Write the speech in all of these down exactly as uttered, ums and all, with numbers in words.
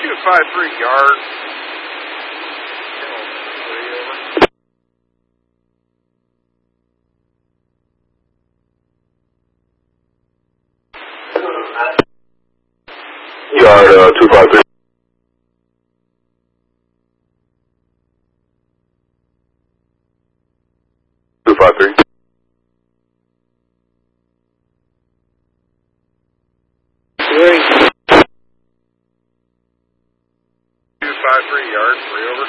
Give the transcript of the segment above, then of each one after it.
two five three yard. Yard uh, two five three. two five three. Three. two five three yard, three over.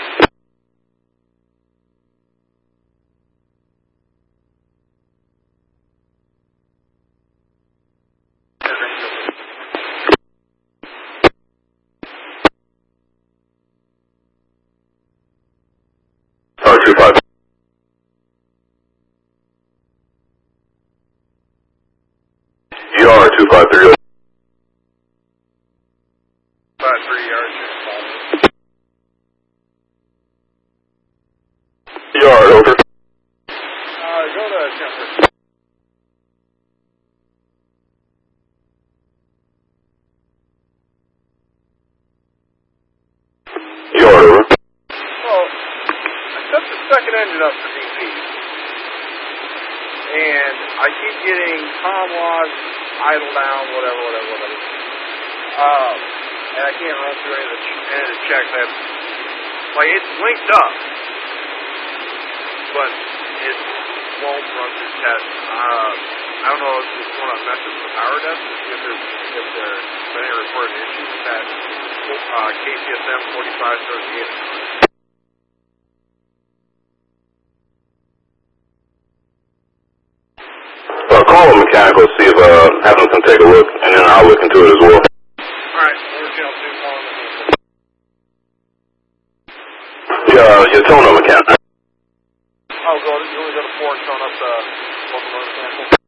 Uh, two five. Yard two five three. Five three yards. Yard over. Uh, go to Jumper. Yard over. Well, I set the second engine up for D P. And I keep getting Tom loss, idle down, whatever, whatever, whatever. Um, and I can't run through any of the, ch- any of the checks. I have, like, it's linked up, but it won't run through tests. Um, I don't know if it's going to mess with the power desk, if there's, if there's been any reported issues with that uh, K C S M forty-five thirty-eight. Uh, call a mechanical, see if uh, have them come take a look, and then I'll look into it as well. Alright, we're going to call them. Yeah, your tone of mechanical. I'll go to, you want to go to four, tone up the locomotive mechanical.